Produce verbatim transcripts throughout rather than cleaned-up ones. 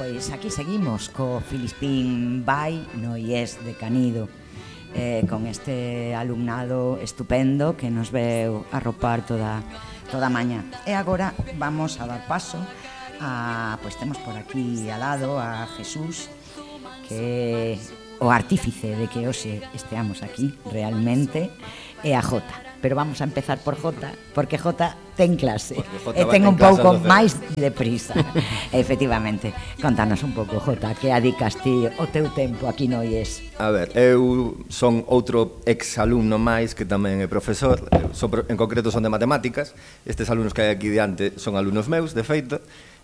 Pois aquí seguimos co Filispín Vai no I E S de Canido, eh, con este alumnado estupendo que nos veu arropar toda, toda a mañá. E agora vamos a dar paso a, pois temos por aquí al lado a Jesús, que é o artífice de que hoxe esteamos aquí realmente, e a Jota. Pero vamos a empezar por Jota, porque Jota ten clase e ten un pouco máis de prisa. Efectivamente, contanos un pouco, Jota, que adicas ti o teu tempo aquí no I E S? A ver, eu son outro ex-alumno máis que tamén é profesor, son, en concreto son de matemáticas. Estes alumnos que hai aquí diante son alumnos meus, de feito.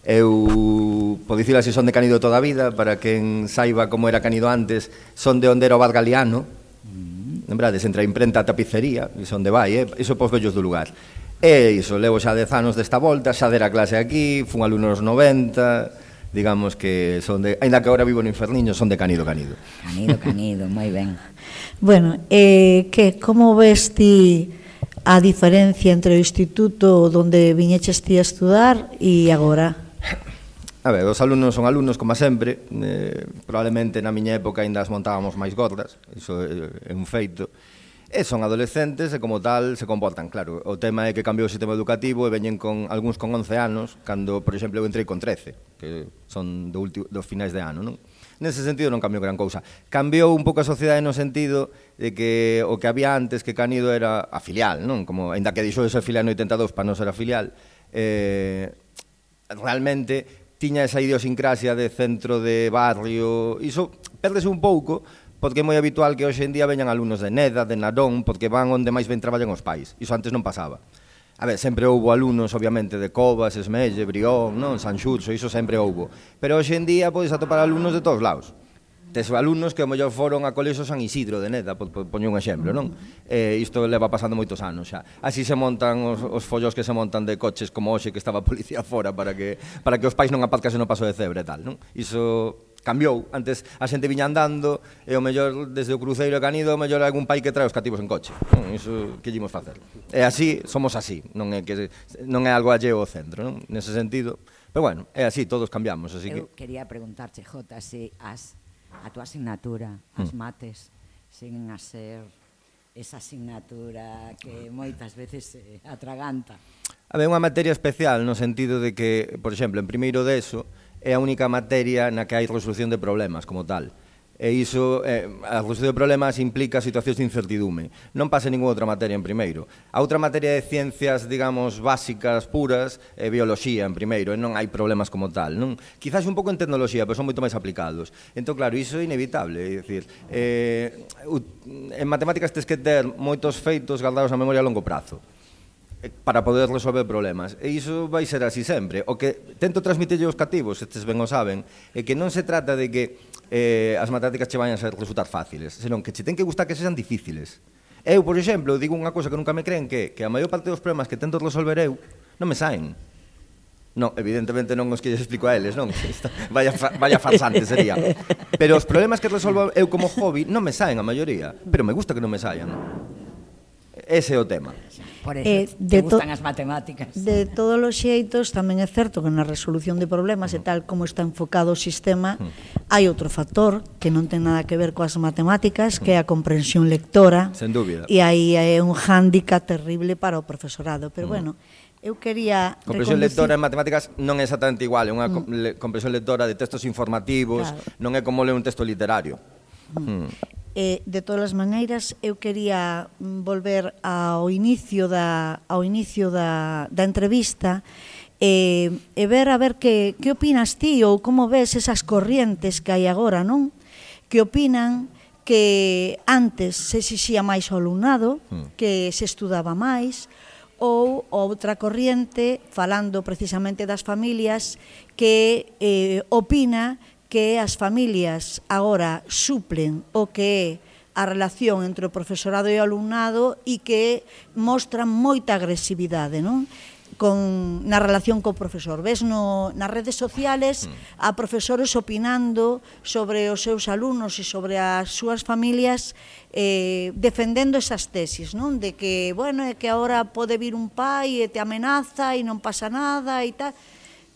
Eu, por dicir así, son de Canido toda a vida. Para quen saiba como era Canido antes, son de onde era o Bar Galiano. Lembrades, entre a imprenta e a tapicería, e son de vai, eh? Iso pos vellos do lugar. E iso, levo xa dez anos desta volta, xa dera clase aquí, fun alumno nos noventa, digamos que son de, ainda que agora vivo no Inferniño, son de Canido, Canido. Canido, Canido, moi ben. Bueno, eh, que, como ves ti a diferencia entre o instituto onde viñeches ti a estudar e agora? A ver, os alumnos son alumnos, como sempre, eh, probablemente na miña época ainda as montábamos máis gordas, iso é, é un feito, e son adolescentes e como tal se comportan, claro. O tema é que cambiou o sistema educativo e veñen con algúns con once anos, cando, por exemplo, eu entrei con trece, que son do último, dos finais de ano, non? Nese sentido non cambiou gran cousa. Cambiou un pouco a sociedade no sentido de que o que había antes, que Canido era a filial, non? Como, ainda que dixo de ser filial no oitenta e dous para non ser a filial, eh, realmente tiña esa idiosincrasia de centro de barrio, iso perdese un pouco, porque é moi habitual que hoxe en día veñan alumnos de Neda, de Narón, porque van onde máis ben traballan os pais. Iso antes non pasaba. A ver, sempre houbo alumnos, obviamente, de Covas, Esmelle, Brión, non? San Xurxo, iso sempre houbo. Pero hoxe en día podes atopar alumnos de todos lados. Tes alumnos que ao mellor foron a colexo San Isidro de Neda, poño un exemplo, non? Eh, isto leva pasando moitos anos xa. Así se montan os, os follos que se montan de coches como hoxe que estaba a policía fora para que, para que os pais non aparcasen no paso de Cebre e tal, non? Iso cambiou. Antes a xente viña andando e ao mellor desde o cruceiro de Canido ao mellor hai algún pai que trae os cativos en coche, non? Iso que lle imos facer. E así, somos así, non é que non é algo alleo ao centro, non? Nese sentido, pero bueno, é así, todos cambiamos, así que... Eu quería preguntarche, Jota, se as a túa asignatura, as mates, siguen a ser esa asignatura que moitas veces se atraganta. A ver, unha materia especial no sentido de que, por exemplo, en primeiro de eso, é a única materia na que hai resolución de problemas como tal. E iso, eh, a resolución de problemas implica situacións de incertidume. Non pasa ninguna outra materia en primeiro. A outra materia de ciencias, digamos, básicas, puras, é bioloxía en primeiro, e non hai problemas como tal, non? Quizás un pouco en tecnoloxía, pero son moito máis aplicados. Entón, claro, iso é inevitable, é dicir, eh, en matemáticas tes que ter moitos feitos gardados na memoria a longo prazo para poder resolver problemas. E iso vai ser así sempre. O que tento transmitirlle aos cativos, estes ben o saben, é que non se trata de que eh, as matemáticas che vayan a ser resultar fáciles, senón que che ten que gustar que sexan difíciles. Eu, por exemplo, digo unha cousa que nunca me creen, que, que a maior parte dos problemas que tento resolver eu non me saen. Non, evidentemente non os que lles explico a eles, non? Vaya, vaya farsante sería. Pero os problemas que resolvo eu como hobby non me saen a maioría, pero me gusta que non me saian. Ese é o tema. Por eso, eh, te de gustan as matemáticas. De todos os xeitos, tamén é certo que na resolución de problemas e tal como está enfocado o sistema, hai outro factor que non ten nada que ver coas matemáticas, que é a comprensión lectora. Sen dúbida. E aí é un hándicap terrible para o profesorado. Pero bueno, eu quería... Comprensión lectora en matemáticas non é exactamente igual, é unha mm. comprensión lectora de textos informativos, claro. Non é como ler un texto literario. Mm. Mm. Eh, de todas as maneiras, eu quería volver ao inicio da, ao inicio da, da entrevista e, e ver a ver que, que opinas ti ou como ves esas corrientes que hai agora, non? Que opinan que antes se exixía máis ao alumnado, que se estudaba máis, ou outra corriente, falando precisamente das familias, que eh, opina que as familias agora suplen o que é a relación entre o profesorado e o alumnado e que mostran moita agresividade, non? Con, na relación co profesor. Ves no, nas redes sociales a profesores opinando sobre os seus alumnos e sobre as súas familias eh, defendendo esas tesis, non? De que, bueno, é que agora pode vir un pai e te amenaza e non pasa nada e tal.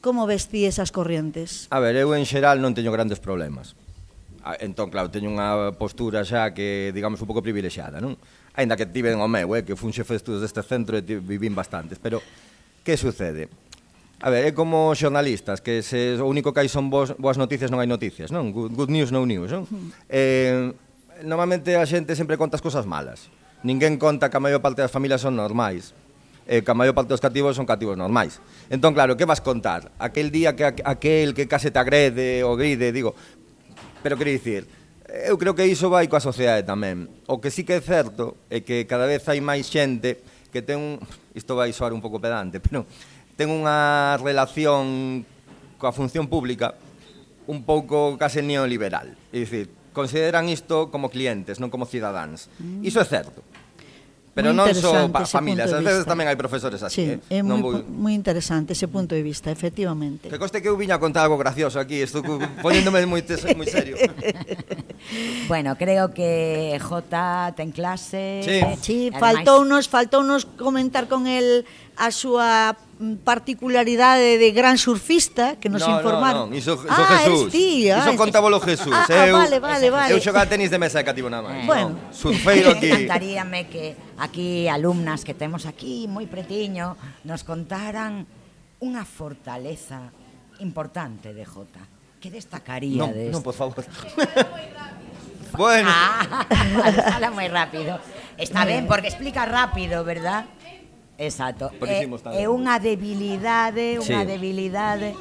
como ves ti esas corrientes? A ver, eu en xeral non teño grandes problemas. Entón, claro, teño unha postura xa que, digamos, un pouco privilexiada, non? Ainda que tiven o meu, eh, que fun xefe de estudos deste centro e vivín bastantes, pero que sucede? A ver, é como xornalistas, que se o único que hai son boas, boas noticias, non hai noticias, non? Good, good news, no news, non? Mm. Eh, normalmente a xente sempre conta as cosas malas. Ninguén conta que a maior parte das familias son normais, eh, que a maior parte dos cativos son cativos normais. Entón, claro, que vas contar? Aquel día que aquel que case te agrede ou gride, digo... Pero quero dicir, eu creo que iso vai coa sociedade tamén. O que sí que é certo é que cada vez hai máis xente que ten un... Isto vai soar un pouco pedante, pero ten unha relación coa función pública un pouco case neoliberal. É dicir, consideran isto como clientes, non como cidadáns. Iso é certo. Pero non só pa familias, ás veces tamén hai profesores así. Sí, é moi, vou... moi interesante ese punto de vista, efectivamente. Que coste que eu viña a contar algo gracioso aquí, estou poñéndome moi, moi serio. Bueno, creo que Jota ten clase. Sí, sí, faltounos, faltounos comentar con el a súa particularidade de gran surfista que nos no, informaron. No, no, iso, iso ah, Jesús. Tí, ah, iso contábolo Jesús. Ah, eu, ah, vale, vale, vale. Eu xogaba tenis de mesa de cativo nada máis. Eh, bueno. No, surfeiro aquí. Encantaríame que aquí alumnas que temos aquí moi pretiño nos contaran unha fortaleza importante de Jota. Que destacaría no, de No, esto? por favor. Bueno. Ah, habla moi rápido. Está ben, porque explica rápido, verdad? Exacto. É, é unha debilidade, unha sí. debilidade.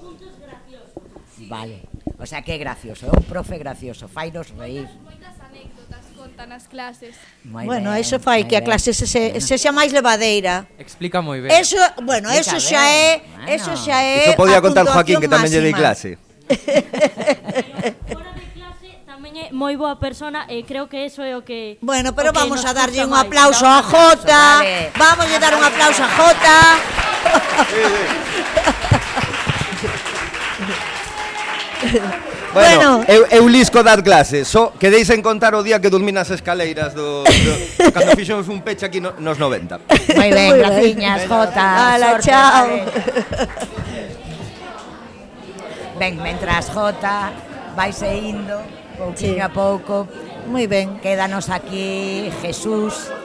Vale. O sea, que é gracioso, é un profe gracioso, fainos reír. Moitas anécdotas contan as clases. Muy bueno, ben, eso fai que a clase se, se, se xa máis levadeira. Explica moi ben. Eso, bueno, Explica eso xa é, bueno. eso xa é. Iso podía contar Joaquín, que tamén lle dei clase. Fora de clase tamén é moi boa persona e creo que eso é o que... Bueno, pero que vamos a darlle un máis. aplauso a Jota. Vale. Vamos a dar un aplauso a Jota. Bueno, bueno eu, eu lisco dar clase. So, quedéis en contar o día que dormí nas escaleiras do, do cando fixemos un peche aquí no, nos noventa. Moi ben, graciñas, Jota. Hala, chao. Ben, mentras Jota vaise indo pouquinho sí. a pouco. Moi ben. Quédanos aquí Jesús